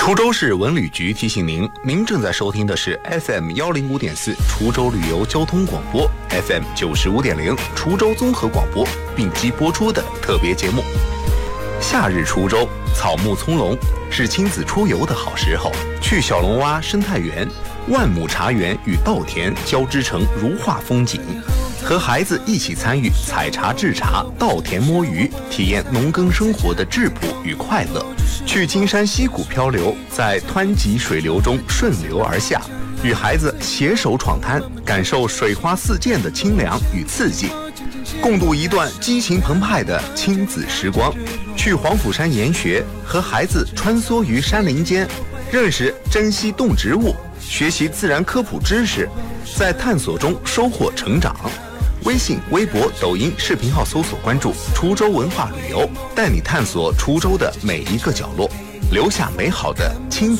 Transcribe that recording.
滁州市文旅局提醒您，您正在收听的是 FM 105.4滁州旅游交通广播 FM 95.0滁州综合广播并机播出的特别节目。夏日滁州草木葱茏，是亲子出游的好时候。去小龙洼生态园、万亩茶园与稻田交织成如画风景，和孩子一起参与采茶制茶、稻田摸鱼，体验农耕生活的质朴与快乐。去金山溪谷漂流，在湍急水流中顺流而下，与孩子携手闯滩，感受水花四溅的清凉与刺激，共度一段激情澎湃的亲子时光。去黄甫山研学，和孩子穿梭于山林间，认识珍稀动植物，学习自然科普知识，在探索中收获成长。微信、微博、抖音视频号搜索关注滁州文化旅游，带你探索滁州的每一个角落，留下美好的亲子